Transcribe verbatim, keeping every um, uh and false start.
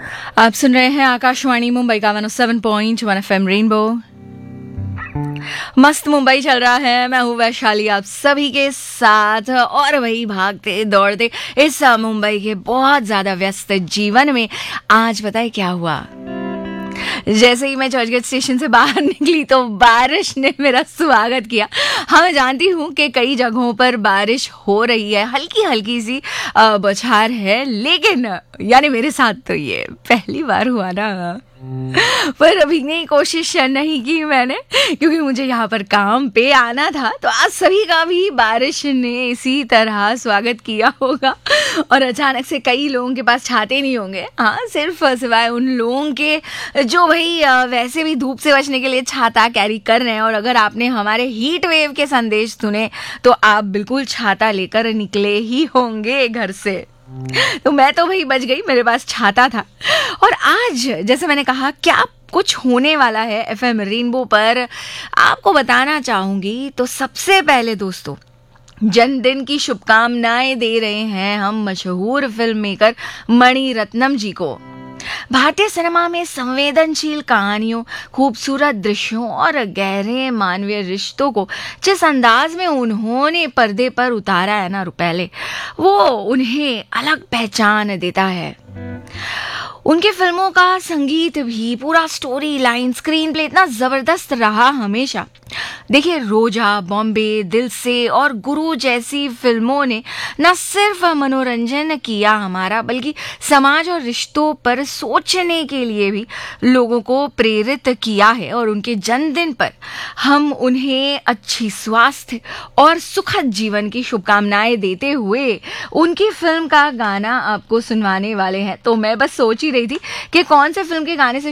आप सुन रहे हैं आकाशवाणी मुंबई का one O seven point one F M rainbow. मस्त मुंबई चल रहा है। मैं हूँ वैशाली आप सभी के साथ, और वही भागते दौड़ते इस मुंबई के बहुत ज्यादा व्यस्त जीवन में आज बताए क्या हुआ। जैसे ही मैं चर्चगेट स्टेशन से बाहर निकली तो बारिश ने मेरा स्वागत किया। हाँ, मैं जानती हूँ कि कई जगहों पर बारिश हो रही है, हल्की हल्की सी बौछार है, लेकिन यानी मेरे साथ तो ये पहली बार हुआ ना। पर अभी नहीं कोशिश नहीं की मैंने, क्योंकि मुझे यहाँ पर काम पे आना था। तो आज सभी का भी बारिश ने इसी तरह स्वागत किया होगा, और अचानक से कई लोगों के पास छाते नहीं होंगे। हाँ, सिर्फ सिवाय उन लोगों के जो भाई वैसे भी धूप से बचने के लिए छाता कैरी कर रहे हैं। और अगर आपने हमारे हीट वेव के संदेश सुने तो आप बिल्कुल छाता लेकर निकले ही होंगे घर से। तो मैं तो भाई बच गई, मेरे पास छाता था। और आज जैसे मैंने कहा क्या कुछ होने वाला है एफएम रेनबो पर आपको बताना चाहूंगी। तो सबसे पहले दोस्तों, जन्मदिन की शुभकामनाएं दे रहे हैं हम मशहूर फिल्म मेकर मणि रत्नम जी को। भारतीय सिनेमा में संवेदनशील कहानियों, खूबसूरत दृश्यों और गहरे मानवीय रिश्तों को जिस अंदाज में उन्होंने पर्दे पर उतारा है ना रुपैले, वो उन्हें अलग पहचान देता है। उनके फिल्मों का संगीत भी, पूरा स्टोरी लाइन, स्क्रीन प्ले इतना जबरदस्त रहा हमेशा। देखिए, रोजा, बॉम्बे, दिल से और गुरु जैसी फिल्मों ने न सिर्फ मनोरंजन किया हमारा, बल्कि समाज और रिश्तों पर सोचने के लिए भी लोगों को प्रेरित किया है। और उनके जन्मदिन पर हम उन्हें अच्छी स्वास्थ्य और सुखद जीवन की शुभकामनाएं देते हुए उनकी फिल्म का गाना आपको सुनवाने वाले हैं। तो मैं बस सोच ही रही थी कि कौन से फिल्म के गाने से